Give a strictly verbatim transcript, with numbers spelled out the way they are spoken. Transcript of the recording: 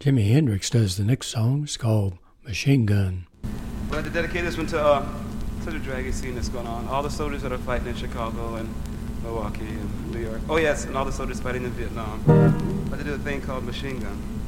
Jimi Hendrix does the next song. It's called Machine Gun. I'd like to dedicate this one to, uh, to the draggy scene that's going on. All the soldiers that are fighting in Chicago and Milwaukee and New York. Oh yes, and all the soldiers fighting in Vietnam. I'd like to do a thing called Machine Gun.